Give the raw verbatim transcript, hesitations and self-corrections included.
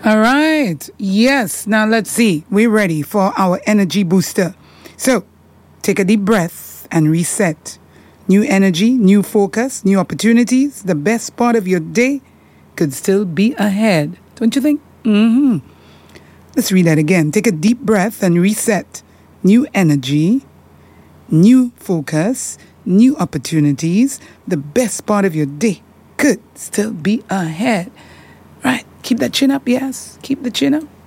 All right. Yes. Now let's see. We're ready for our energy booster. So take a deep breath and reset. New energy, new focus, new opportunities. The best part of your day could still be ahead. Don't you think? Mm-hmm. Let's read that again. Take a deep breath and reset. New energy, new focus, new opportunities. The best part of your day could still be ahead. Right. Keep that chin up, yes. Keep the chin up.